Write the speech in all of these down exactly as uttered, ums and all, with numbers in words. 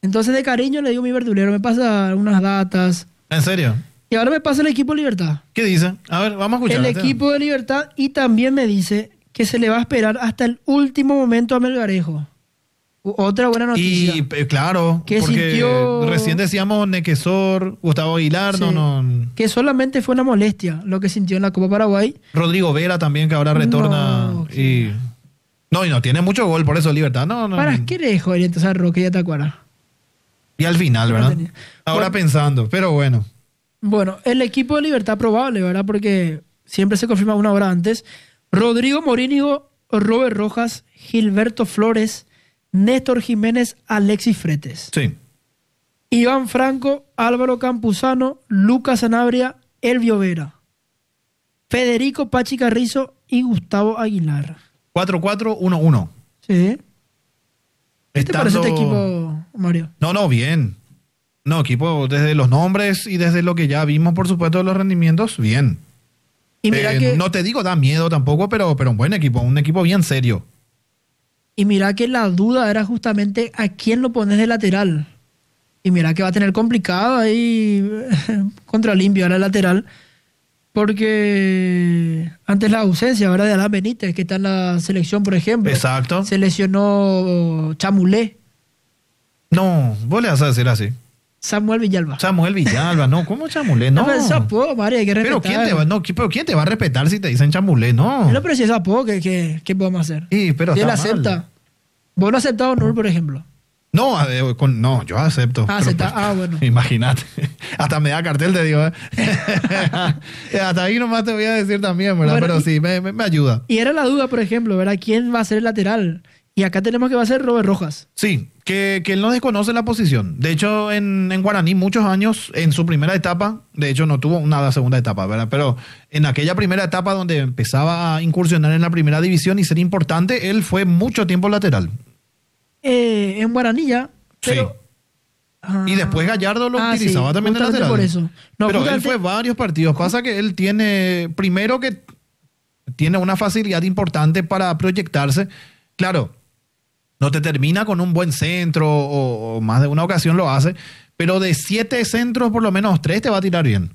Entonces de cariño le digo a mi verdulero, me pasa unas datas. ¿En serio? Y ahora me pasa el equipo Libertad. ¿Qué dice? A ver, vamos a escuchar. El equipo de Libertad, y también me dice que se le va a esperar hasta el último momento a Melgarejo. Otra buena noticia. Y eh, claro, que porque sintió... recién decíamos Nequesor, Gustavo Aguilar, Sí. no, no. Que solamente fue una molestia lo que sintió en la Copa Paraguay. Rodrigo Vera también, que ahora retorna. No, y no, y no tiene mucho gol, por eso Libertad. No, no. ¿Para qué le dejó ir entonces a Roque y a Tacuara? Y al final, No ¿verdad? tenía. Ahora Bueno. pensando, pero bueno. Bueno, el equipo de Libertad probable, ¿verdad? Porque siempre se confirma una hora antes. Rodrigo Morínigo, Robert Rojas, Gilberto Flores, Néstor Jiménez, Alexis Fretes. Sí. Iván Franco, Álvaro Campuzano, Lucas Sanabria, Elvio Vera. Federico Pachi Carrizo y Gustavo Aguilar. cuatro cuatro uno uno. Sí. ¿Qué te parece Estando- este equipo, Mario? No, no, bien. No, equipo, desde los nombres y desde lo que ya vimos, por supuesto, de los rendimientos, bien. Y mira Eh, que... No te digo da miedo tampoco, pero, pero un buen equipo, un equipo bien serio. Y mira que la duda era justamente a quién lo pones de lateral. Y mira que va a tener complicado ahí contra Olimpia, ahora el lateral. Porque antes la ausencia, ¿verdad? De Alan Benítez, que está en la selección, por ejemplo. Exacto. Se lesionó Chamulé, No, vos le vas a decir así. Samuel Villalba. Samuel Villalba, no, ¿cómo Chamulé? No. No, pero es apodo, Mario, hay que respetar. Pero ¿quién te va, no, ¿qui- pero quién te va a respetar si te dicen Chamulé? No. No, pero si es apodo, ¿qué, qué, qué podemos hacer? Sí, pero Si él está mal. acepta. Vos no aceptás a Onur, por ejemplo. No, a ver, con- no, yo acepto. Ah, Pero, acepta. pues, Ah, bueno. Imagínate. Hasta me da cartel, te digo. ¿eh? Hasta ahí nomás te voy a decir también, ¿verdad? Bueno, Pero y- sí, me, me- me ayuda. Y era la duda, por ejemplo, ¿verdad? ¿Quién va a ser el lateral? Y acá tenemos que va a ser Robert Rojas. Sí, que, que él no desconoce la posición. De hecho, en, en Guaraní, muchos años, en su primera etapa, de hecho no tuvo una segunda etapa, ¿verdad? Pero en aquella primera etapa donde empezaba a incursionar en la primera división y ser importante, él fue mucho tiempo lateral. Eh, en Guaranilla, pero... Ah. Y después Gallardo lo Ah, utilizaba sí, también de justamente lateral. por eso. No, Pero él justamente- fue varios partidos. Pasa que él tiene, primero que tiene una facilidad importante para proyectarse. Claro, no te termina con un buen centro o, o más de una ocasión lo hace, pero de siete centros por lo menos tres te va a tirar bien.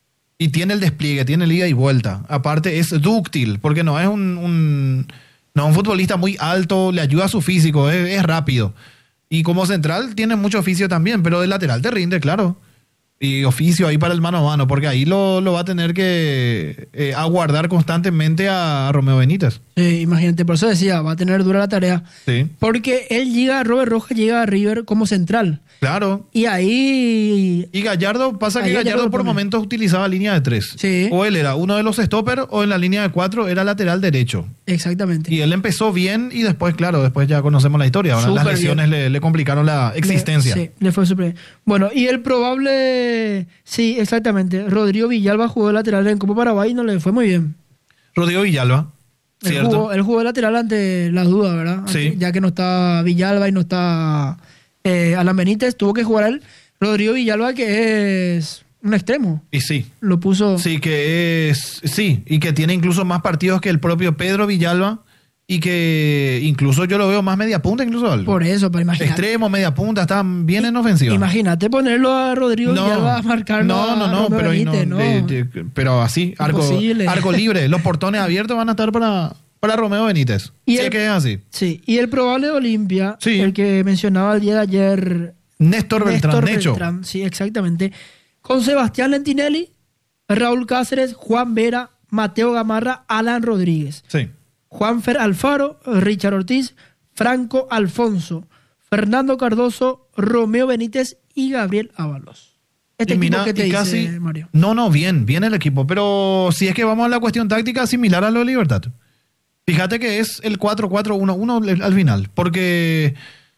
Y tiene el despliegue, tiene el ida y vuelta. Aparte es dúctil, porque no es un, un- no es un futbolista muy alto, le ayuda a su físico, es, es rápido. Y como central tiene mucho oficio también, pero de lateral te rinde, claro. Y oficio ahí para el mano a mano, porque ahí lo, lo va a tener que eh, aguardar constantemente a, a Romeo Benítez. Sí, imagínate, por eso decía, va a tener dura la tarea. Sí, Porque él llega, Robert Rojas llega a River como central. claro. Y ahí... Y Gallardo, pasa que Ahí Gallardo Gallardo por pone. momentos utilizaba línea de tres. Sí. O él era uno de los stoppers o en la línea de cuatro era lateral derecho. Exactamente. Y él empezó bien y después, claro, después ya conocemos la historia. Ahora las Súper lesiones le, le complicaron la existencia. Le- sí, le fue súper bien. Bueno, y el probable... Sí, exactamente. Rodrigo Villalba jugó de lateral en Copa Paraguay y no le fue muy bien. Rodrigo Villalba, Él ¿cierto? jugó, él jugó de lateral ante las dudas, ¿verdad? Sí. Ante- ya que no está Villalba y no está eh, Alan Benítez, tuvo que jugar él. Rodrigo Villalba, que es un extremo. Y sí, Lo puso... sí que es, sí, y que tiene incluso más partidos que el propio Pedro Villalba y que incluso yo lo veo más media punta incluso algo. Por eso, para imaginar. Extremo, media punta, están bien en ofensiva. Imagínate ponerlo a Rodrigo Villalba a marcar no, no, no, pero, ahí no, ¿no? de- de- pero así, arco, Imposible. arco libre, los portones abiertos van a estar para, para Romeo Benítez. Y Sí el- que es así. Sí, y el probable de Olimpia, Sí. el que mencionaba el día de ayer, Néstor Beltrán, Néstor Necho. Beltrán, sí, exactamente, con Sebastián Lentinelli, Raúl Cáceres, Juan Vera, Mateo Gamarra, Alan Rodríguez, Sí. Juanfer Alfaro, Richard Ortiz, Franco Alfonso, Fernando Cardoso, Romeo Benítez y Gabriel Ábalos. Este Y equipo mira, que te y dice, casi, Mario. No, no, bien, bien el equipo. Pero si es que vamos a la cuestión táctica, similar a lo de Libertad. Fíjate que es el cuatro cuatro uno uno al final. Porque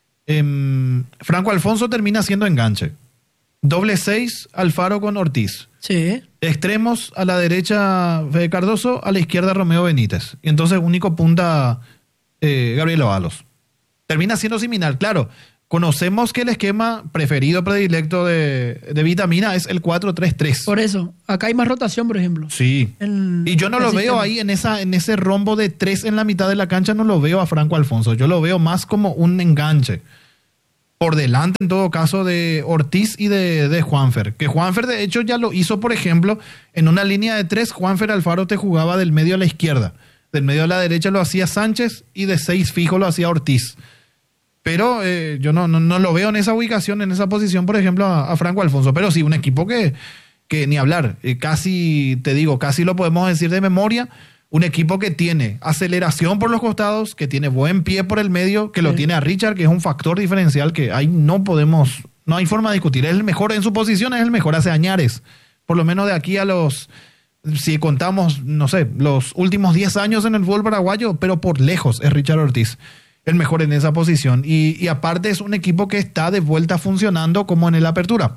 em, Franco Alfonso termina siendo enganche. Doble seis, Alfaro con Ortiz. Sí, Extremos a la derecha Fede Cardoso, a la izquierda Romeo Benítez. Y entonces único punta eh, Gabriel Ábalos. Termina siendo similar, claro. Conocemos que el esquema preferido, predilecto de, de Vitamina es el cuatro tres tres. por eso. Acá hay más rotación, por ejemplo. Sí. En- Y yo no en lo el veo sistema. ahí en esa en ese rombo de tres en la mitad de la cancha, no lo veo a Franco Alfonso. Yo lo veo más como un enganche. por delante en todo caso de Ortiz y de, de Juanfer. Que Juanfer de hecho ya lo hizo, por ejemplo, en una línea de tres, Juanfer Alfaro te jugaba del medio a la izquierda. Del medio a la derecha lo hacía Sánchez y de seis fijo lo hacía Ortiz. Pero eh, yo no, no, no lo veo en esa ubicación, en esa posición, por ejemplo, a, a Franco Alfonso. Pero sí, un equipo que, que ni hablar. Eh, casi, te digo, casi lo podemos decir de memoria. Un equipo que tiene aceleración por los costados, que tiene buen pie por el medio, que lo Sí. tiene a Richard, que es un factor diferencial que ahí no podemos, no hay forma de discutir. Es el mejor en su posición, es el mejor hace añares. Por lo menos de aquí a los, si contamos, no sé, los últimos diez años en el fútbol paraguayo, pero por lejos es Richard Ortiz el mejor en esa posición. Y, y aparte es un equipo que está de vuelta funcionando como en el Apertura.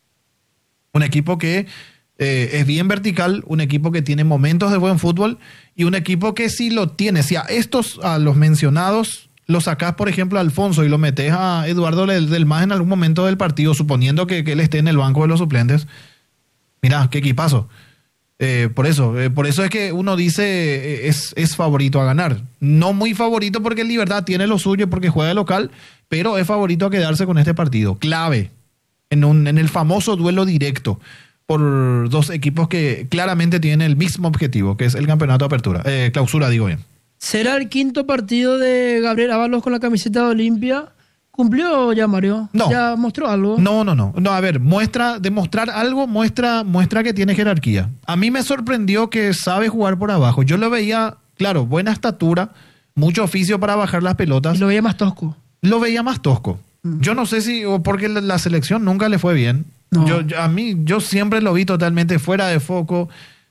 Un equipo que eh, es bien vertical, un equipo que tiene momentos de buen fútbol y un equipo que si lo tiene, si a estos, a los mencionados, lo sacás, por ejemplo, a Alfonso y lo metes a Eduardo del, del Mas en algún momento del partido, suponiendo que, que él esté en el banco de los suplentes, mirá, qué equipazo. Eh, por eso, eh, por eso es que uno dice eh, es, es favorito a ganar. No muy favorito porque el Libertad tiene lo suyo porque juega local, pero es favorito a quedarse con este partido. Clave en, un, en el famoso duelo directo por dos equipos que claramente tienen el mismo objetivo, que es el campeonato de apertura, eh, clausura, digo bien. ¿Será el quinto partido de Gabriel Ábalos con la camiseta de Olimpia? ¿Cumplió ya, Mario? No. ¿Ya mostró algo? No, no, no. No, a ver, muestra, demostrar algo, muestra, muestra que tiene jerarquía. A mí me sorprendió que sabe jugar por abajo. Yo lo veía, claro, buena estatura, mucho oficio para bajar las pelotas. Y lo veía más tosco. Lo veía más tosco. Mm. Yo no sé si, o porque la, la selección nunca le fue bien. No. Yo, yo- a mí, yo siempre lo vi totalmente fuera de foco.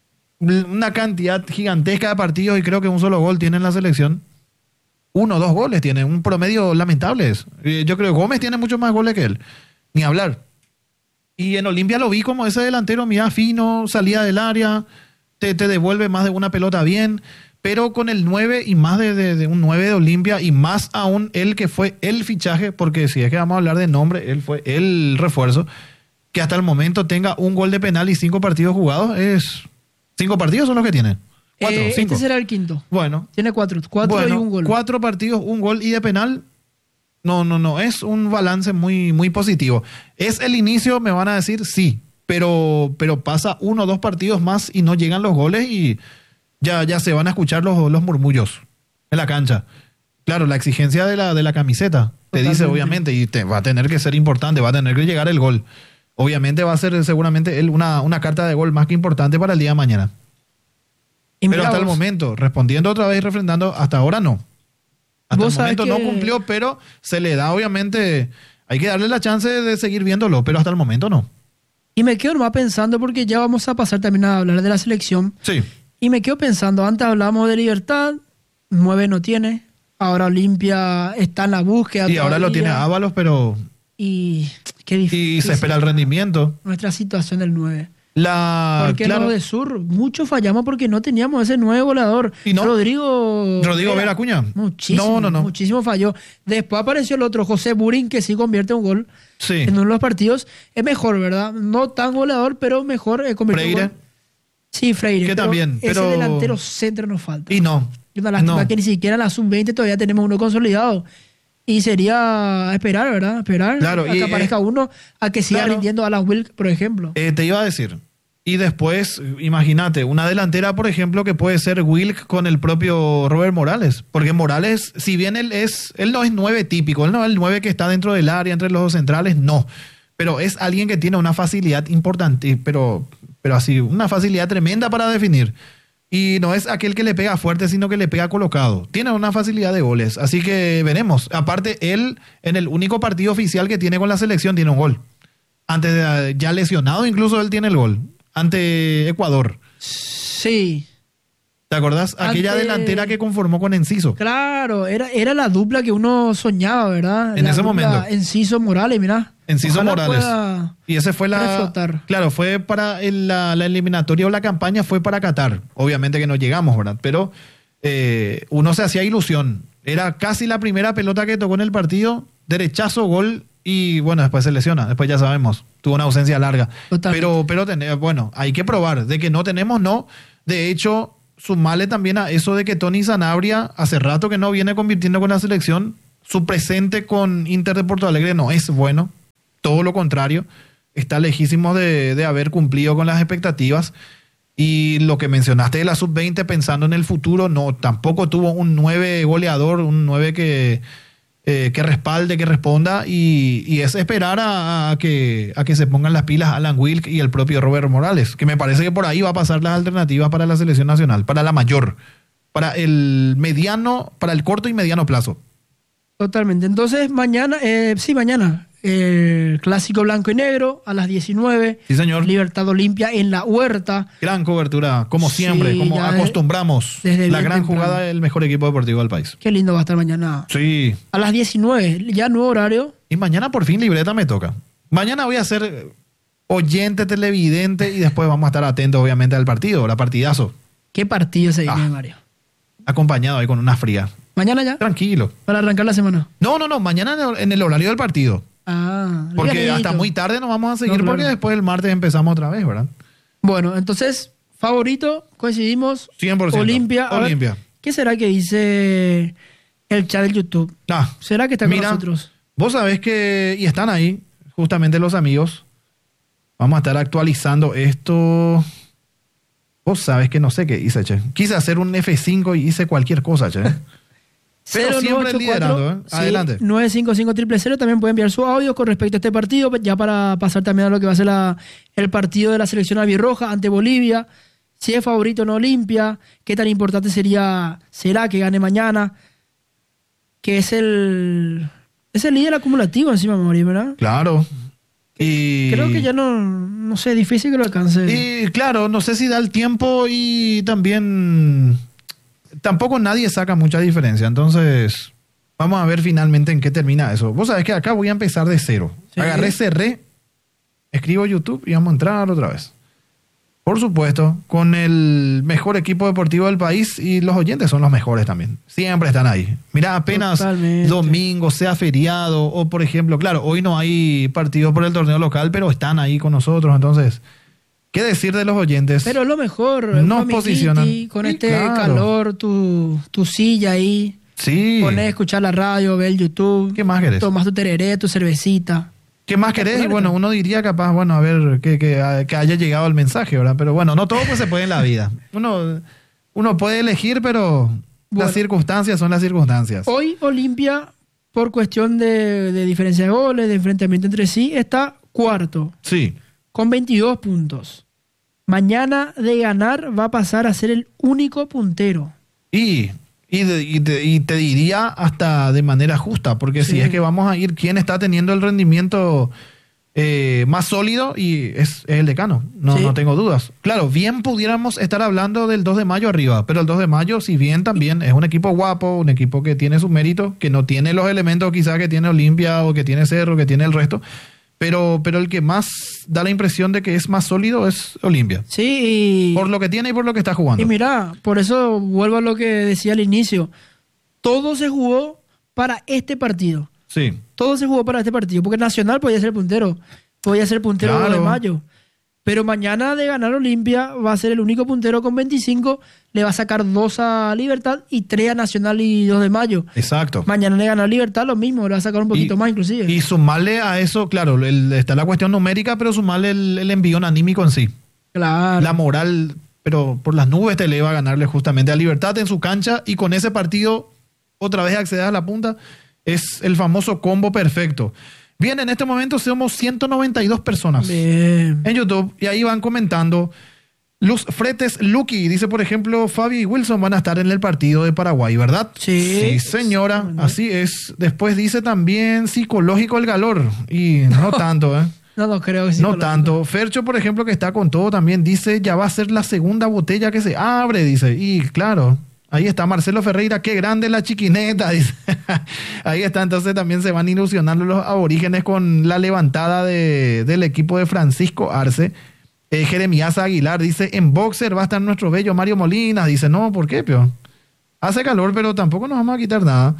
Una cantidad gigantesca de partidos y creo que un solo gol tiene en la selección. Uno o dos goles tiene, un promedio lamentable es. Eh, Yo creo que Gómez tiene muchos más goles que él. Ni hablar. Y en Olimpia lo vi como ese delantero, mira, fino, salía del área, te, te devuelve más de una pelota bien, pero con el nueve y más de, de- de un nueve de Olimpia y más aún él que fue el fichaje, porque si es que vamos a hablar de nombre, él fue el refuerzo, que hasta el momento tenga un gol de penal y cinco partidos jugados, es... ¿Cinco partidos son los que tiene? Cuatro, Eh, cinco. Este será el quinto. Bueno, Tiene cuatro. Cuatro bueno, y un gol. Cuatro partidos, un gol y de penal. No, no, no. Es un balance muy, muy positivo. ¿Es el inicio? Me van a decir sí. Pero, pero pasa uno o dos partidos más y no llegan los goles y ya, ya se van a escuchar los, los murmullos en la cancha. Claro, la exigencia de la, de la camiseta te dice, Totalmente. obviamente, y te, va a tener que ser importante, va a tener que llegar el gol. Obviamente va a ser seguramente él una, una carta de gol más que importante para el día de mañana. Y Pero mira hasta el vos, momento, respondiendo otra vez y refrendando, hasta ahora no. Hasta el Vos sabés momento no que- cumplió, pero se le da, obviamente, hay que darle la chance de seguir viéndolo, pero hasta el momento no. Y me quedo nomás pensando, porque ya vamos a pasar también a hablar de la selección. Sí, Y me quedo pensando, antes hablábamos de Libertad, nueve no tiene. Ahora Olimpia está en la búsqueda. y ahora lo todavía. tiene Ábalos, pero... Y qué difícil. Y se espera el rendimiento. Nuestra situación del nueve. La, Porque claro, los de Sur, muchos fallamos porque no teníamos ese nueve goleador. ¿Y no? Rodrigo. Rodrigo Vera Acuña. Muchísimo, No, no, no. muchísimo falló. Después apareció el otro, José Burin, que sí convierte un gol Sí, en uno de los partidos. Es mejor, ¿verdad? No tan goleador, pero mejor eh, convirtió un Freire. gol. Sí, Freire. Que pero también, pero- Ese delantero centro nos falta. y no. Y una lástima no. que ni siquiera en la sub veinte todavía tenemos uno consolidado. Y sería esperar, ¿verdad? Esperar Claro, a y, que aparezca eh, uno, a que siga claro. rindiendo a la Wilk, por ejemplo. Eh, te iba a decir. Y después, imagínate, una delantera, por ejemplo, que puede ser Wilk con el propio Robert Morales. Porque Morales, si bien él es, él no es nueve típico, él no es el nueve que está dentro del área, entre los dos centrales, no. Pero es alguien que tiene una facilidad importante, pero, pero así, una facilidad tremenda para definir. Y no es aquel que le pega fuerte, sino que le pega colocado. Tiene una facilidad de goles. Así que veremos. Aparte, él, en el único partido oficial que tiene con la selección, tiene un gol. Antes de, ya lesionado, incluso él tiene el gol. Ante Ecuador. Sí. ¿Te acordás? Aquella Ante- delantera que conformó con Enciso. Claro, era, era la dupla que uno soñaba, ¿verdad? En La ese dupla momento. Enciso Morales, mirá. Enciso Ojalá Morales. pueda Y ese fue la... reflotar. Claro, fue para el- la, la eliminatoria o la campaña fue para Qatar. Obviamente que no llegamos, ¿verdad? Pero eh, uno se hacía ilusión. Era casi la primera pelota que tocó en el partido. Derechazo, gol. Y bueno, después se lesiona. Después ya sabemos. Tuvo una ausencia larga. Totalmente. Pero, pero tener- bueno, hay que probar. De que no tenemos, no. De hecho, sumarle también a eso de que Tony Sanabria hace rato que no viene convirtiendo con la selección. su presente con Inter de Porto Alegre no es bueno, todo lo contrario, está lejísimo de, de haber cumplido con las expectativas. Y lo que mencionaste de la sub veinte, pensando en el futuro, no, tampoco tuvo un nueve goleador, un nueve que, eh, que respalde, que responda, y, y es esperar a, a, que, a que se pongan las pilas Alan Wilk y el propio Robert Morales, que me parece que por ahí va a pasar las alternativas para la selección nacional, para la mayor, para el mediano, para el corto y mediano plazo. Totalmente. Entonces, mañana, eh, sí, mañana, el clásico blanco y negro a las diecinueve. Sí, señor. Libertad Olimpia en la Huerta. Gran cobertura, como Sí, siempre, como ya acostumbramos. desde la bien gran temprano. jugada del mejor equipo deportivo del país. Qué lindo va a estar mañana. Sí. A las diecinueve, ya nuevo horario. Y mañana por fin libreta me toca. Mañana voy a ser oyente, televidente y después vamos a estar atentos obviamente al partido, la partidazo. ¿Qué partido se viene, Ah. Mario? Acompañado ahí con una fría. ¿Mañana ya? Tranquilo. Para arrancar la semana. No, no, no, mañana en el- en el horario del partido. Ah, Porque ligadito. hasta muy tarde nos vamos a seguir No, claro. porque después el martes empezamos otra vez, ¿verdad? Bueno, entonces, favorito, coincidimos. cien por ciento. Olimpia. A ver, Olimpia. ¿qué será que dice el chat del YouTube? Ah, ¿Será que está con mira, nosotros? vos sabés que, y están ahí, justamente los amigos. Vamos a estar actualizando esto. Vos sabés que no sé qué hice, che. Quise hacer un F cinco y hice cualquier cosa, che. Pero siempre liderando, ¿eh? Sí, Adelante. nueve cinco cinco cero cero cero. También puede enviar su audio con respecto a este partido, ya para pasar también a lo que va a ser la, el partido de la selección albirroja ante Bolivia. Si es favorito o no Olimpia, qué tan importante sería será que gane mañana, que es el es el líder acumulativo encima, Mauri, ¿verdad? Claro. Y... Creo que ya no, no sé, difícil que lo alcance. Y claro, no sé si da el tiempo y también tampoco nadie saca mucha diferencia. Entonces, vamos a ver finalmente en qué termina eso. Vos sabés que acá voy a empezar de cero. Sí. Agarré, cerré, escribo YouTube y vamos a entrar otra vez. Por supuesto, con el mejor equipo deportivo del país y los oyentes son los mejores también. Siempre están ahí. Mira, apenas Totalmente. domingo, sea feriado o por ejemplo, claro, hoy no hay partidos por el torneo local, pero están ahí con nosotros. Entonces, ¿qué decir de los oyentes? Pero lo mejor, Nos un amiguiti, posicionan. con Sí, este claro. calor, tu, tu silla ahí. Sí. Ponés a escuchar la radio, ver el YouTube. ¿Qué más querés? Tomás tu tereré, tu cervecita. ¿Qué más querés? Y Claro. bueno, uno diría capaz, bueno, a ver, que, que, que haya llegado el mensaje, ¿verdad? Pero bueno, no todo pues se puede en la vida. Uno, uno puede elegir, pero Bueno. las circunstancias son las circunstancias. Hoy Olimpia, por cuestión de, de diferencia de goles, de enfrentamiento entre sí, está cuarto, Sí. con veintidós puntos. Mañana de ganar va a pasar a ser el único puntero. Y, y, de- y te, y te diría hasta de manera justa, porque Sí. si es que vamos a ir, ¿quién está teniendo el rendimiento eh, más sólido? Y es, es el Decano, no, Sí. no tengo dudas. Claro, bien pudiéramos estar hablando del dos de mayo arriba, pero el dos de mayo, si bien también es un equipo guapo, un equipo que tiene sus méritos, que no tiene los elementos quizás que tiene Olimpia o que tiene Cerro, que tiene el resto, pero, pero el que más da la impresión de que es más sólido es Olimpia. Sí, y, Por lo que tiene y por lo que está jugando. y mira, por eso vuelvo a lo que decía al inicio. Todo se jugó para este partido. Sí. Todo se jugó para este partido, porque Nacional podía ser puntero, podía ser puntero Claro. de mayo. Pero mañana de ganar Olimpia va a ser el único puntero con veinticinco, le va a sacar dos a Libertad y tres a Nacional y dos de mayo. Exacto. Mañana de ganar Libertad lo mismo, le va a sacar un poquito Y- más inclusive. Y sumarle a eso, claro, el- está la cuestión numérica, pero sumarle el, el envión anímico en sí. claro. La moral, pero por las nubes te eleva a ganarle justamente a Libertad en su cancha y con ese partido otra vez accedes a la punta. Es el famoso combo perfecto. Bien, en este momento somos ciento noventa y dos personas Bien. en YouTube y ahí van comentando. Luz Fretes Lucky dice, por ejemplo, Fabi y Wilson van a estar en el partido de Paraguay, ¿verdad? Sí. Sí, señora, Bueno. así es. Después dice también psicológico el calor y no tanto, ¿eh? No, no creo que sí. No tanto. Fercho, por ejemplo, que está con todo también, dice, ya va a ser la segunda botella que se abre, dice. Y claro, ahí está Marcelo Ferreira, qué grande la chiquineta, dice. Ahí está, entonces también se van ilusionando los aborígenes con la levantada de, del equipo de Francisco Arce. Eh, Jeremías Aguilar dice, en boxer va a estar nuestro bello Mario Molina. Dice, no, ¿por qué, pio? Hace calor, pero tampoco nos vamos a quitar nada.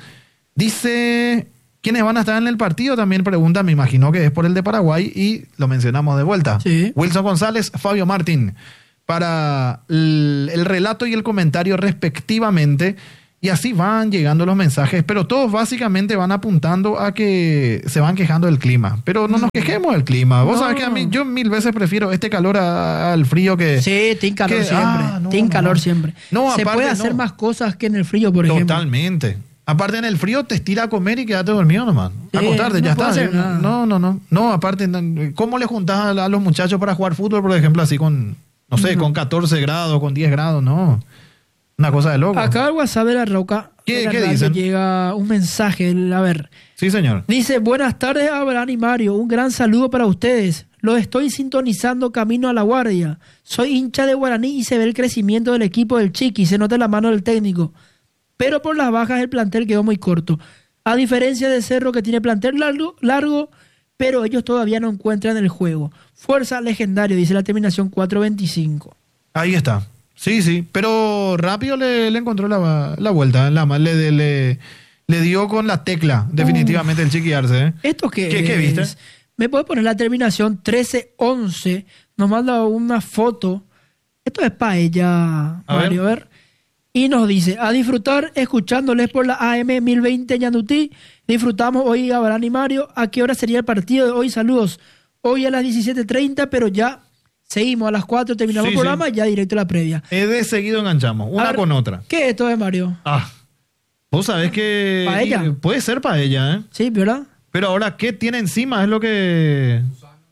Dice, ¿quiénes van a estar en el partido? También pregunta, me imagino que es por el de Paraguay y lo mencionamos de vuelta. Sí. Wilson González, Fabio Martín, para el, el relato y el comentario respectivamente. Y así van llegando los mensajes, pero todos básicamente van apuntando a que se van quejando del clima. Pero no nos quejemos del clima. Vos No. sabés que a mí, yo mil veces prefiero este calor a- al frío que... Sí, tiene calor que- siempre. ah, no, tiene no, calor no. siempre. No, Se aparte, puede hacer no. más cosas que en el frío, por ejemplo. Totalmente. Aparte en el frío te estira a comer y quédate dormido nomás. Sí, Acostarte, no ya puedo está. hacer nada. No, no, no. No, aparte, no, ¿cómo le juntás a, a los muchachos para jugar fútbol, por ejemplo, así con, no sé, No. con catorce grados, con diez grados? No. Una cosa de loco. Acá al WhatsApp de la Roca ¿Qué- de la qué radio dicen? llega un mensaje. A ver, Sí, señor. dice: buenas tardes, Abraham y Mario. Un gran saludo para ustedes. Los estoy sintonizando camino a La Guardia. Soy hincha de Guaraní y se ve el crecimiento del equipo del Chiqui. Se nota la mano del técnico. Pero por las bajas el plantel quedó muy corto. A diferencia de Cerro, que tiene plantel largo, largo, pero ellos todavía no encuentran el juego. Fuerza Legendario, dice la terminación cuatro veinticinco. Ahí está. Sí, sí. Pero rápido le, le encontró la, la vuelta. La, le, le, le dio con la tecla, definitivamente, el Chiqui Arce. ¿eh? ¿Esto qué, ¿Qué- qué es? viste? ¿Me puede poner la terminación trece once? Nos manda una foto. Esto es paella, A ver. Mario. A ver. Y nos dice: a disfrutar escuchándoles por la A M mil veinte Ñandutí. Disfrutamos hoy, Abraham y Mario. ¿A qué hora sería el partido de hoy? Saludos. Hoy a las diecisiete treinta, pero ya seguimos a las cuatro, terminamos Sí, el programa, sí. ya directo a la previa. Eh, de seguido enganchamos, A una ver, con otra. ¿Qué es esto de Mario? Ah. Vos sabés que... Paella. y puede ser paella, ¿eh? Sí, ¿verdad? Pero ahora, ¿qué tiene encima? Es lo que...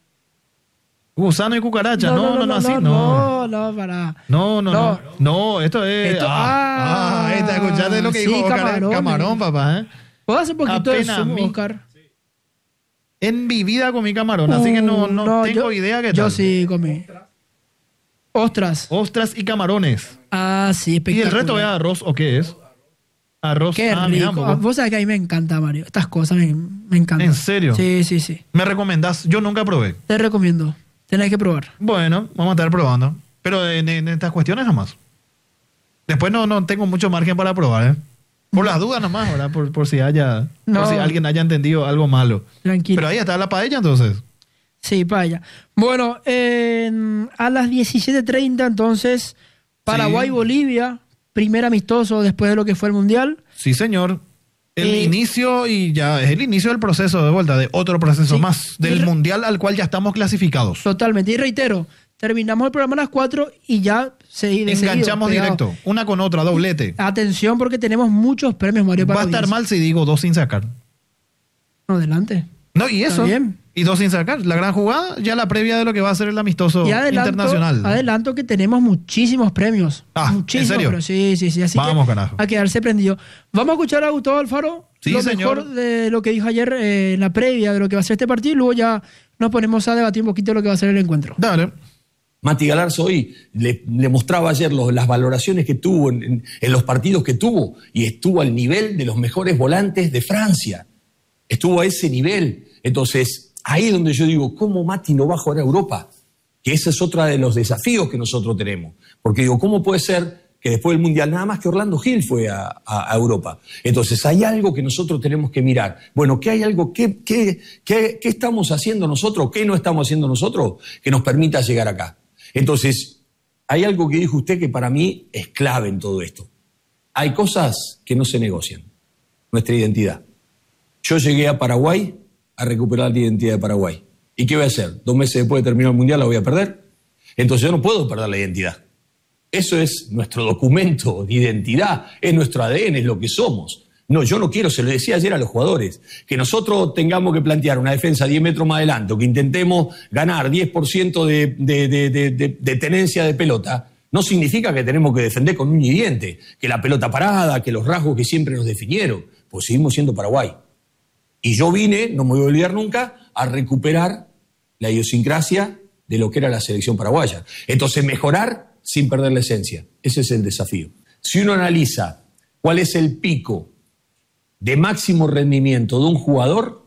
Gusano y cucaracha. No, no, no, así no. No, no, para. No, no, no. No. No, esto es... Esto- ah, ah, ah, esta, escuchaste lo que sí, dijo Oscar, ¿eh? camarones. Camarón, papá, ¿eh? ¿Puedo hacer un poquito de Apenas zoom, mi- Oscar? En mi vida comí camarón, así que no, Uh, no, tengo yo- idea qué Yo tal. sí comí. Ostras. Ostras y camarones. Ah, sí, ¿Y espectacular. el resto es arroz o qué es? Arroz. Qué ah, mira, rico. un poco. Vos sabés que a mí me encanta, Mario. Estas cosas me, me encantan. ¿En serio? Sí, sí, sí. ¿Me recomendás? Yo nunca probé. Te recomiendo. Tenés que probar. Bueno, vamos a estar probando. Pero en, en estas cuestiones jamás. Después no, no tengo mucho margen para probar, ¿eh? Por las dudas nomás, ¿verdad? Por, por si haya, No. por si alguien haya entendido algo malo. Tranquilo. Pero ahí está la paella entonces. Sí, paella. Bueno, en- a las diecisiete treinta entonces, Paraguay-Bolivia, primer amistoso después de lo que fue el Mundial. Sí, señor. El Eh, inicio y ya es el inicio del proceso de vuelta, de otro proceso Sí. más, Y del re- mundial al cual ya estamos clasificados. Totalmente. Y reitero, terminamos el programa a las cuatro y ya se de seguido, Enganchamos pegado. directo, una con otra, doblete. Atención porque tenemos muchos premios, Mario, para Va a la estar audiencia. mal si digo dos sin sacar. No, adelante. No, y Está eso. bien. Y dos sin sacar. La gran jugada, ya la previa de lo que va a ser el amistoso Y adelanto, internacional. adelanto que tenemos muchísimos premios. Ah, ¿en muchísimos serio? premios. Sí, sí, sí. Así Vamos, que carajo. a quedarse prendido. Vamos a escuchar a Gustavo Alfaro. Sí, lo señor. mejor de lo que dijo ayer eh, en la previa de lo que va a ser este partido. Y luego ya nos ponemos a debatir un poquito de lo que va a ser el encuentro. Dale. Mati Galarza hoy le, le mostraba ayer los- las valoraciones que tuvo en, en- en los partidos que tuvo y estuvo al nivel de los mejores volantes de Francia. Estuvo a ese nivel. Entonces, ahí es donde yo digo, ¿cómo Mati no va a jugar a Europa? Que ese es otro de los desafíos que nosotros tenemos. Porque digo, ¿cómo puede ser que después del Mundial nada más que Orlando Gil fue a, a- a Europa? Entonces, hay algo que nosotros tenemos que mirar. Bueno, ¿qué hay algo, qué, qué, qué, qué estamos haciendo nosotros, qué no estamos haciendo nosotros que nos permita llegar acá? Entonces, hay algo que dijo usted que para mí es clave en todo esto. Hay cosas que no se negocian. Nuestra identidad. Yo llegué a Paraguay a recuperar la identidad de Paraguay. ¿Y qué voy a hacer? ¿Dos meses después de terminar el Mundial la voy a perder? Entonces yo no puedo perder la identidad. Eso es nuestro documento de identidad, es nuestro A D N, es lo que somos. No, yo no quiero, se lo decía ayer a los jugadores, que nosotros tengamos que plantear una defensa diez metros más adelante, o que intentemos ganar diez por ciento de, de, de, de, de, de tenencia de pelota, no significa que tenemos que defender con uña y diente, que la pelota parada, que los rasgos que siempre nos definieron, pues seguimos siendo Paraguay. Y yo vine, no me voy a olvidar nunca, a recuperar la idiosincrasia de lo que era la selección paraguaya. Entonces, mejorar sin perder la esencia. Ese es el desafío. Si uno analiza cuál es el pico de máximo rendimiento de un jugador,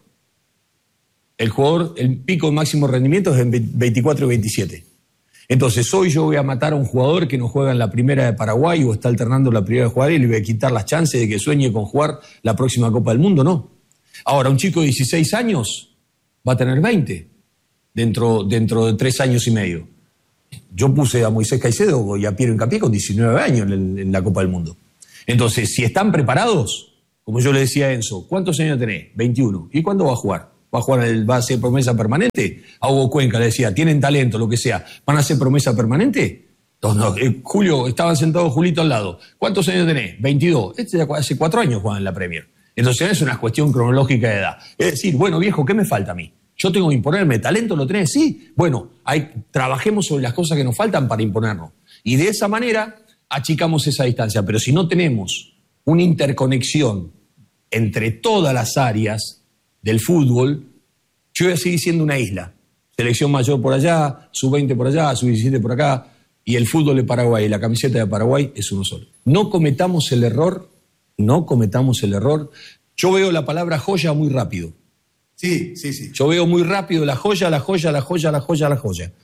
el jugador, el pico de máximo rendimiento es en veinticuatro y veintisiete. Entonces, hoy yo voy a matar a un jugador que no juega en la primera de Paraguay o está alternando la primera de jugar y le voy a quitar las chances de que sueñe con jugar la próxima Copa del Mundo, no. Ahora, un chico de dieciséis años va a tener veinte dentro, dentro de tres años y medio. Yo puse a Moisés Caicedo y a Piero Hincapié con diecinueve años en, el, en la Copa del Mundo. Entonces, si están preparados, como yo le decía a Enzo, ¿cuántos años tenés? veintiuno. ¿Y cuándo va a jugar? ¿Va a jugar, el, va a ser promesa permanente? A Hugo Cuenca le decía, tienen talento, lo que sea, ¿van a ser promesa permanente? No, no, eh, Julio, estaban sentados Julito al lado. ¿Cuántos años tenés? veintidós. Este ya hace cuatro años juegan en la Premier. Entonces es una cuestión cronológica de edad. Es decir, bueno, viejo, ¿qué me falta a mí? Yo tengo que imponerme. ¿Talento lo tenés? Sí. Bueno, hay, trabajemos sobre las cosas que nos faltan para imponernos. Y de esa manera achicamos esa distancia. Pero si no tenemos una interconexión entre todas las áreas del fútbol, yo voy a seguir siendo una isla. Selección mayor por allá, sub veinte por allá, sub diecisiete por acá, y el fútbol de Paraguay, la camiseta de Paraguay es uno solo. No cometamos el error, no cometamos el error. Yo veo la palabra joya muy rápido. Sí, sí, sí. Yo veo muy rápido la joya, la joya, la joya, la joya, la joya.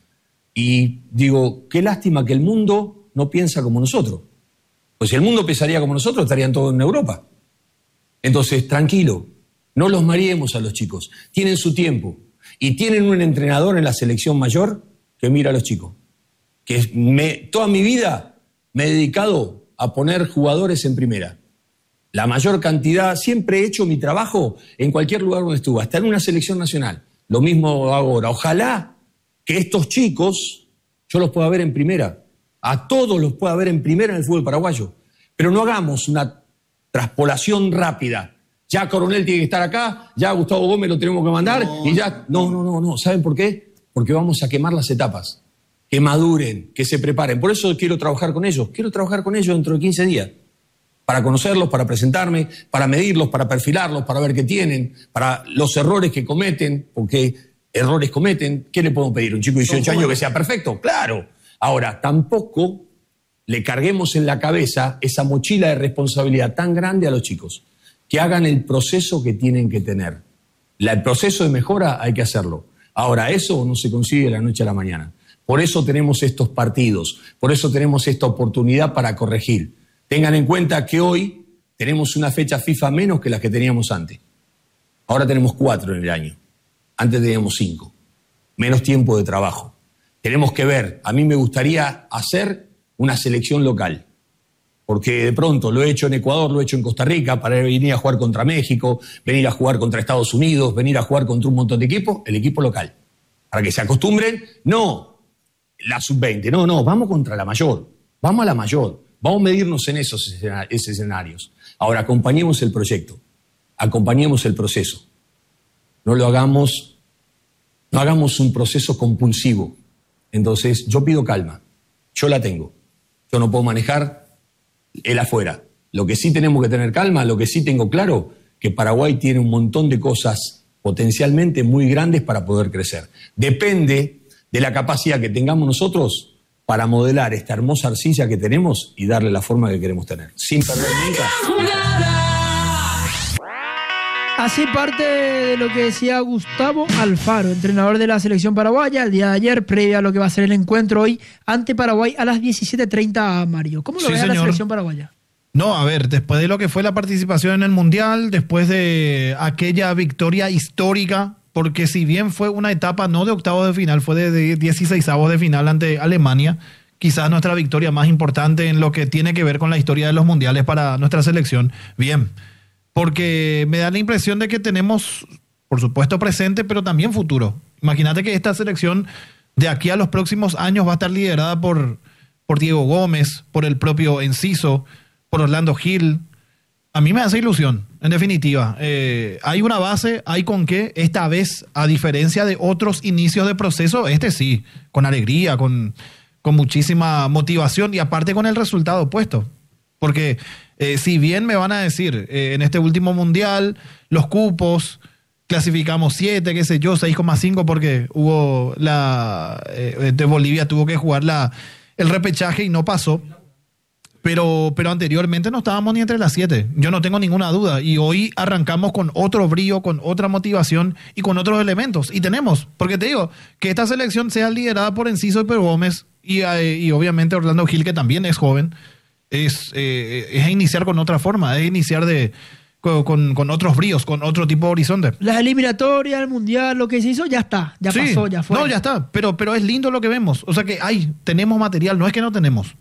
Y digo, qué lástima que el mundo no piensa como nosotros. Pues si el mundo pensaría como nosotros, estarían todos en Europa. Entonces, tranquilo, no los mareemos a los chicos. Tienen su tiempo. Y tienen un entrenador en la selección mayor que mira a los chicos. Que me, toda mi vida me he dedicado a poner jugadores en primera. La mayor cantidad, siempre he hecho mi trabajo en cualquier lugar donde estuve, hasta en una selección nacional. Lo mismo hago ahora. Ojalá que estos chicos yo los pueda ver en primera. A todos los pueda ver en primera en el fútbol paraguayo. Pero no hagamos una traspolación rápida. Ya Coronel tiene que estar acá, ya Gustavo Gómez lo tenemos que mandar no. y ya... No, no, no, no. ¿Saben por qué? Porque vamos a quemar las etapas. Que maduren, que se preparen. Por eso quiero trabajar con ellos. Quiero trabajar con ellos dentro de quince días. Para conocerlos, para presentarme, para medirlos, para perfilarlos, para ver qué tienen, para los errores que cometen, porque errores cometen. ¿Qué le podemos pedir? ¿Un chico de dieciocho años que sea perfecto? ¡Claro! Ahora, tampoco le carguemos en la cabeza esa mochila de responsabilidad tan grande a los chicos. Que hagan el proceso que tienen que tener. La, el proceso de mejora hay que hacerlo. Ahora, eso no se consigue de la noche a la mañana. Por eso tenemos estos partidos, por eso tenemos esta oportunidad para corregir. Tengan en cuenta que hoy tenemos una fecha FIFA menos que las que teníamos antes. Ahora tenemos cuatro en el año. Antes teníamos cinco. Menos tiempo de trabajo. Tenemos que ver, a mí me gustaría hacer una selección local. Porque de pronto lo he hecho en Ecuador, lo he hecho en Costa Rica, para venir a jugar contra México, venir a jugar contra Estados Unidos, venir a jugar contra un montón de equipos, el equipo local. Para que se acostumbren, no la sub veinte, no, no, vamos contra la mayor, vamos a la mayor, vamos a medirnos en esos escenarios. Ahora, acompañemos el proyecto, acompañemos el proceso. No lo hagamos, no hagamos un proceso compulsivo. Entonces, yo pido calma, yo la tengo, yo no puedo manejar el afuera. Lo que sí tenemos que tener calma, lo que sí tengo claro, que Paraguay tiene un montón de cosas potencialmente muy grandes para poder crecer. Depende de la capacidad que tengamos nosotros para modelar esta hermosa arcilla que tenemos y darle la forma que queremos tener, sin perder nunca. Así parte de lo que decía Gustavo Alfaro, entrenador de la selección paraguaya, el día de ayer, previa a lo que va a ser el encuentro hoy ante Paraguay a las diecisiete treinta, Mario. ¿Cómo lo sí, ves a señor. la selección paraguaya? No, a ver, después de lo que fue la participación en el Mundial, después de aquella victoria histórica, porque si bien fue una etapa no de octavos de final, fue de dieciseisavos de final ante Alemania, quizás nuestra victoria más importante en lo que tiene que ver con la historia de los mundiales para nuestra selección. Bien, porque me da la impresión de que tenemos, por supuesto, presente, pero también futuro. Imagínate que esta selección de aquí a los próximos años va a estar liderada por, por Diego Gómez, por el propio Enciso, por Orlando Gil. A mí me hace ilusión, en definitiva. Eh, hay una base, hay con qué. Esta vez, a diferencia de otros inicios de proceso, este sí, con alegría, con, con muchísima motivación y aparte con el resultado puesto. Porque eh, si bien me van a decir, eh, en este último mundial, los cupos, clasificamos siete, qué sé yo, seis coma cinco porque hubo la... Eh, de Bolivia tuvo que jugar la, el repechaje y no pasó. Pero, pero anteriormente no estábamos ni entre las siete. Yo no tengo ninguna duda. Y hoy arrancamos con otro brío, con otra motivación y con otros elementos. Y tenemos, porque te digo, que esta selección sea liderada por Enciso y Pedro Gómez y, eh, y obviamente Orlando Gil, que también es joven, es, eh, es iniciar con otra forma, es iniciar de, con, con, con otros bríos, con otro tipo de horizonte. Las eliminatorias, el mundial, lo que se hizo, ya está, ya sí, pasó, ya fue. No, ya está, pero, pero es lindo lo que vemos. O sea que hay, tenemos material, no es que no tenemos.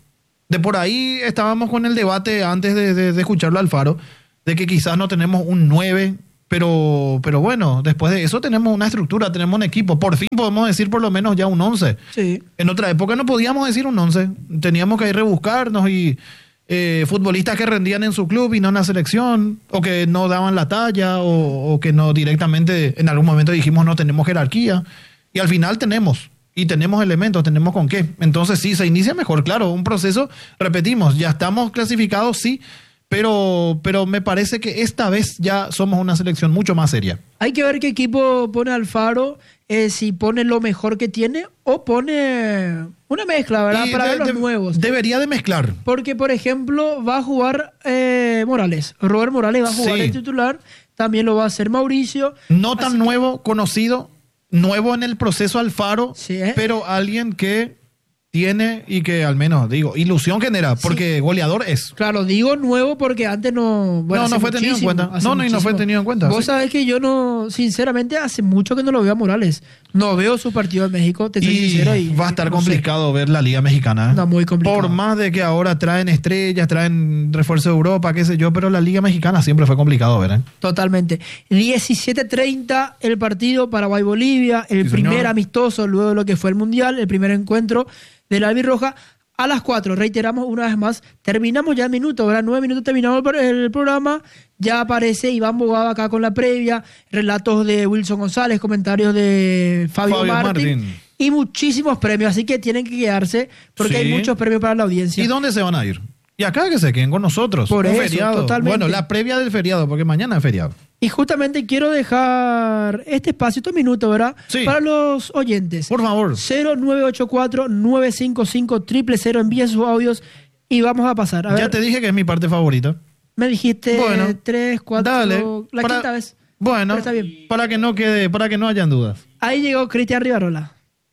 De por ahí estábamos con el debate antes de, de, de escucharlo a Alfaro, de que quizás no tenemos un nueve, pero, pero bueno, después de eso tenemos una estructura, tenemos un equipo. Por fin podemos decir por lo menos ya un once. Sí. En otra época no podíamos decir un once. Teníamos que ir rebuscarnos y eh, futbolistas que rendían en su club y no en la selección, o que no daban la talla, o, o que no directamente en algún momento dijimos no tenemos jerarquía. Y al final tenemos. Y tenemos elementos, tenemos con qué. Entonces sí, se inicia mejor, claro, un proceso, repetimos, ya estamos clasificados, sí, pero, pero me parece que esta vez ya somos una selección mucho más seria. Hay que ver qué equipo pone Alfaro, eh, si pone lo mejor que tiene o pone una mezcla, ¿verdad? Y Para de- ver los de- nuevos. Debería de mezclar. Porque, por ejemplo, va a jugar eh, Morales. Robert Morales va a jugar Sí. el titular, también lo va a hacer Mauricio. No tan Así- nuevo, conocido, nuevo en el proceso Alfaro, Sí, ¿eh? pero alguien que tiene y que al menos, digo, ilusión genera, porque goleador es. Claro, digo nuevo porque antes no... bueno, No, hace no fue tenido en muchísimo, cuenta. hace No, no, y no fue muchísimo. tenido en cuenta, Vos sí. sabés que yo no, sinceramente, hace mucho que no lo veo a Morales. No veo su partido en México, te soy Y sincero. Y va a estar no sé. complicado ver la Liga Mexicana. ¿eh? No, muy complicado. Por más de que ahora traen estrellas, traen refuerzo de Europa, qué sé yo, pero la Liga Mexicana siempre fue complicado ver. ¿eh? Totalmente. diecisiete treinta el partido Paraguay-Bolivia, el Sí, primer señor. amistoso luego de lo que fue el Mundial, el primer encuentro de la albirroja. A las cuatro, reiteramos una vez más, terminamos ya el minuto, ¿verdad? Nueve minutos terminamos el, pro- el programa, ya aparece Iván Bogado acá con la previa, relatos de Wilson González, comentarios de Fabio, Fabio Martín, Martín. y muchísimos premios, así que tienen que quedarse porque Sí. hay muchos premios para la audiencia. ¿Y dónde se van a ir? Y acá que se queden con nosotros. Por un eso, feriado. totalmente. Bueno, la previa del feriado, porque mañana es feriado. Y justamente quiero dejar este espacio, estos minutos, ¿verdad? Sí. Para los oyentes. Por favor. cero nueve ocho cuatro nueve cinco cinco cero cero cero, envíen sus audios y vamos a pasar. A Ya ver, te dije que es mi parte favorita. me dijiste Bueno, tres, cuatro, Dale. la Para- quinta vez. Bueno, Pero está bien. para que no quede, para que no hayan dudas. Ahí llegó Cristian Rivarola.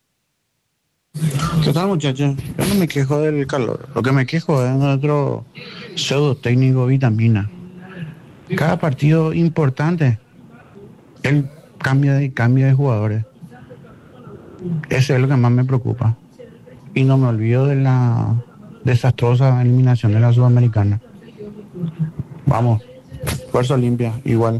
¿Qué tal, muchachos? Yo no me quejo del calor. Lo que me quejo es de nuestro pseudo técnico Vitamina. Cada partido importante, él cambia de, cambia de jugadores. Eso es lo que más me preocupa. Y no me olvido de la desastrosa eliminación de la Sudamericana. Vamos, Fuerza Olimpia, igual.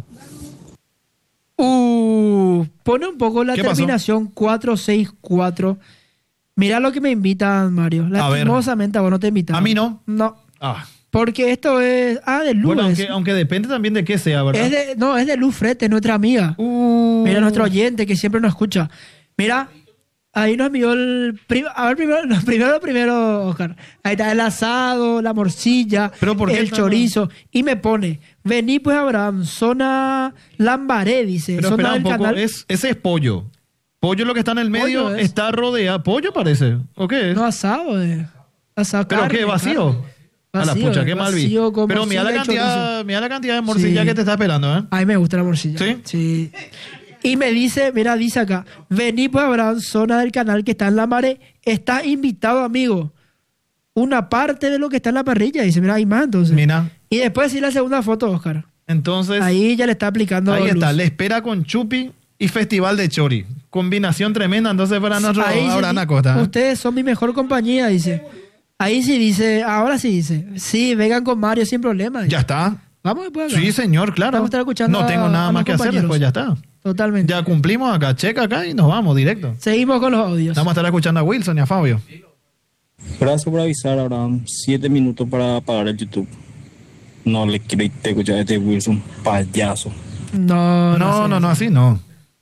Uh, pone un poco la ¿Qué pasó? terminación cuatro seis cuatro. Mirá lo que me invitan, Mario. A ver. Lastimosamente a vos no te invitan. ¿A mí no? No. Ah. Porque esto es. Ah, de Luz. Bueno, aunque, aunque depende también de qué sea, ¿verdad? es de, no, es de Luz Frete, nuestra amiga. Uh. Mira, nuestro oyente que siempre nos escucha. Mira, ahí nos envió el... prim- a ver, primero, no, primero, lo primero, Oscar. Ahí está el asado, la morcilla, ¿Pero por qué el tan- chorizo. Y me pone, vení pues, Abraham, zona Lambaré, dice. Pero zona espera un del poco, canal. es, ese es pollo. Pollo lo que está en el medio Pollo es. está rodeado. ¿Pollo parece? ¿O qué es? No, asado, eh. Asado, ¿Pero carne, qué? ¿Vacío? carne. A la Vacío, pucha, qué mal vi. vacío con Pero mira la, morcilla y cantidad, chorizo. mira la cantidad de morcilla Sí. que te está esperando, ¿eh? A mí me gusta la morcilla. ¿Sí? Sí. Y me dice, mira, dice acá, vení pues, Abraham, zona del canal que está en la Maré, está invitado, amigo. Una parte de lo que está en la parrilla. Dice, mira, hay más entonces. Mira. Y después sí la segunda foto, Oscar. Entonces, Ahí ya le está aplicando ahí luz. está. Le espera con chupi y festival de chori. Combinación tremenda, entonces, para nuestro Ahí sí, Abraham Acosta. ¿eh? ustedes son mi mejor compañía, dice. Ahí sí dice, ahora sí dice. Sí, vengan con Mario sin problema. dice. Ya está. Vamos después acá. Sí, señor, claro. Vamos a estar escuchando No tengo a- nada a más los que hacer, compañeros. después ya está. Totalmente. Ya cumplimos acá, checa acá y nos vamos directo. Seguimos con los audios. Vamos a estar escuchando a Wilson y a Fabio. Gracias por avisar, Abraham. Siete minutos para apagar el YouTube. No le quiero escuchar a este Wilson, payaso. No, No, sé. no, no, así no.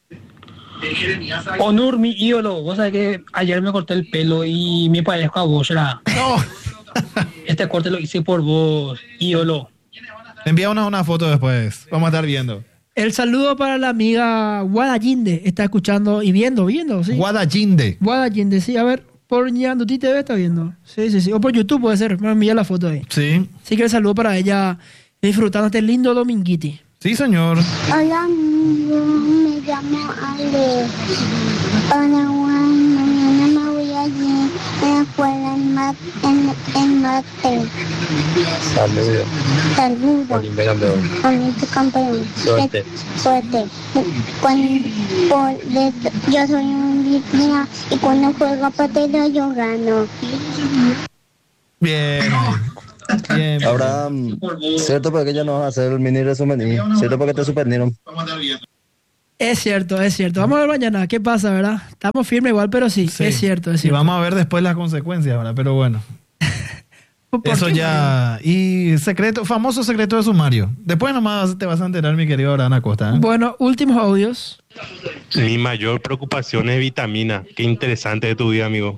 Onur, mi ídolo. Vos sabés que ayer me corté el pelo y me parezco a vos, ¿verdad? No. Este corte lo hice por vos, ídolo. Envía una, una foto después. Vamos a estar viendo. El saludo para la amiga Guadallinde. Está escuchando y viendo, viendo, sí. Guadallinde. Guadallinde, sí. A ver, por Ñanduti T V está viendo. Sí, sí, sí. O por YouTube puede ser. Me envía la foto ahí. Sí. Así que el saludo para ella disfrutando este lindo dominguiti. Sí, señor. Hola, amigo, me llamo Ale. Hola, Juan, mañana me voy allí en la escuela en mat, en, en mate. Saludos. Saludos. Olimpia campeón. Bonito campeón. Suerte. Suerte. Cuando, por, de- yo soy un víctima y cuando juego patero yo gano. Bien. Bien, bien. Ahora, mm, cierto porque ya no vas a hacer el mini resumen, y cierto porque te suspendieron. Es cierto, es cierto. Vamos a ver mañana qué pasa, ¿verdad? Estamos firmes igual, pero sí, Sí. es cierto, es Y cierto. vamos a ver después las consecuencias, ¿verdad? Pero bueno. ¿Por Eso qué, ya. Y secreto, famoso secreto de sumario. Después nomás te vas a enterar, mi querido Abraham Acosta. ¿eh? Bueno, últimos audios. Mi mayor preocupación es vitamina. Qué interesante de tu vida, amigo.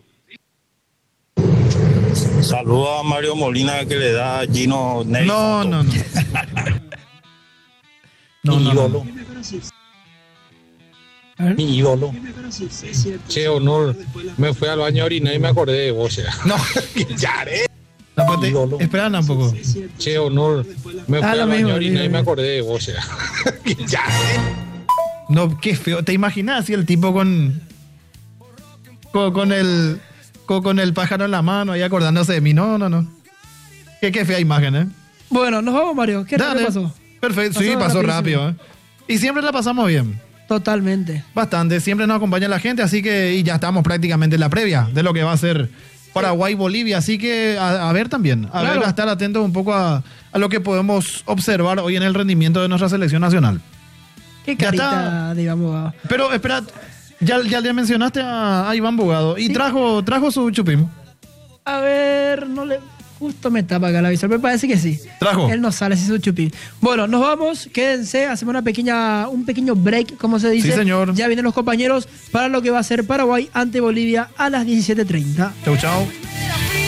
Saludo a Mario Molina que le da a Gino Ney. No, no, no. No, Mi no, ídolo, A ver. mi ídolo. Che, honor, me fui al baño a orinar y me acordé de vos. ya. No. Ya, eh. No, pues te- Ídolo. espera un poco. Che, honor, me fui Ah, lo al baño mismo, a orinar y mismo. me acordé de vos. ya. Ya, eh. No, qué feo. ¿Te imaginas así el tipo con. con, con el. Con, con el pájaro en la mano ahí acordándose de mí? No, no, no. Qué, qué fea imagen, ¿eh? Bueno, nos vamos, Mario. ¿Qué tal Dale. pasó? Perfecto. Sí, Pasó pasó rapidísimo. rápido, ¿eh? Y siempre la pasamos bien. Totalmente. Bastante, siempre nos acompaña la gente, así que y ya estamos prácticamente en la previa de lo que va a ser Paraguay-Bolivia, así que a, a ver también, a Claro. ver, a estar atentos un poco a, a lo que podemos observar hoy en el rendimiento de nuestra selección nacional. Qué Ya carita está. de Iván Bogado. Pero espera, ya, ya le mencionaste a, a Iván Bogado y Sí. trajo, trajo su chupín. A ver, no le... Justo me tapa acá la visor, me parece que sí. Trajo. Él no sale sin su chupín. Bueno, nos vamos, quédense, hacemos una pequeña, un pequeño break, como se dice. Sí, señor. Ya vienen los compañeros para lo que va a ser Paraguay ante Bolivia a las diecisiete treinta. Chau, chau.